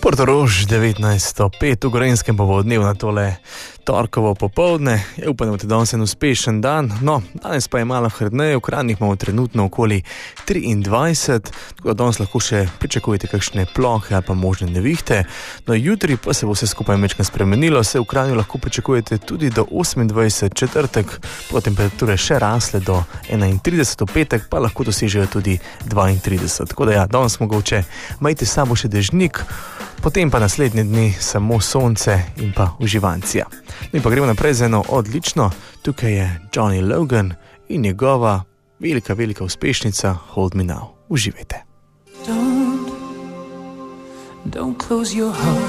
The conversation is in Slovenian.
Portorož 1905 v Gorenjskem bo odnev na tole torkovo popoldne. Upam, da bo danes en uspešen dan. No, danes pa je malo hladneje, v Kranjih imamo trenutno okoli 23, tako da danes lahko še pričakujete kakšne plohe ali pa možne nevihte. No, jutri pa se bo vse skupaj mečkaj spremenilo, se v Kranju lahko pričakujete tudi do 28, četrtek, po temperature še rasle do 31, v petek pa lahko dosežejo tudi 32. Tako da ja, danes mogoče majte sabo še dežnik, potem pa naslednje dni samo sonce in pa uživancija. No in pa gremo naprej z eno odlično, tukaj je Johnny Logan in njegova velika uspešnica Hold Me Now. Uživajte. Don't close your heart.